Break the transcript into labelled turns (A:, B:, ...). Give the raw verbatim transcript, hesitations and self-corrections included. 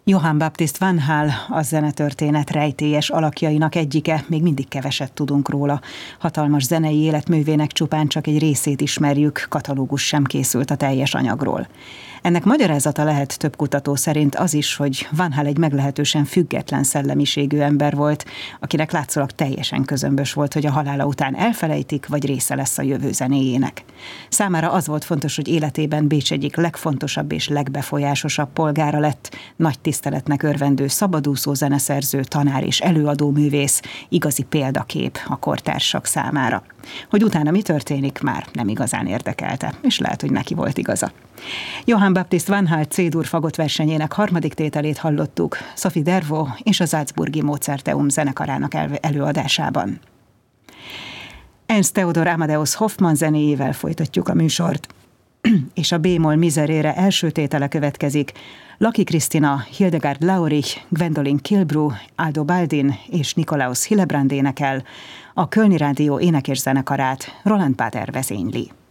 A: Johann Baptist van Hall a zenetörténet rejtélyes alakjainak egyike, még mindig keveset tudunk róla. Hatalmas zenei életművének csupán csak egy részét ismerjük, katalógus sem készült a teljes anyagról. Ennek magyarázata lehet több kutató szerint az is, hogy Van Hall egy meglehetősen független szellemiségű ember volt, akinek látszólag teljesen közömbös volt, hogy a halála után elfelejtik, vagy része lesz a jövő zenéjének. Számára az volt fontos, hogy életében Bécs egyik legfontosabb és legbefolyásosabb polgára lett, nagy tiszteletnek örvendő szabadúszó zeneszerző, tanár és előadó művész, igazi példakép a kortársak számára. Hogy utána mi történik, már nem igazán érdekelte, és lehet, hogy neki volt igaza. Johann Baptist van Hall C-dur fagot versenyének harmadik tételét hallottuk Sophie Dervaux és a Salzburgi Mozarteum zenekarának előadásában. Ernst Theodor Amadeus Hoffmann zenéjével folytatjuk a műsort, és a B-moll mizerére első tétele következik. Laki Krisztina, Hildegard Laurich, Gwendolyn Kilbrew, Aldo Baldin és Nikolaus Hillebrand énekel, a Kölni Rádió énekes zenekarát Roland Pater vezényli.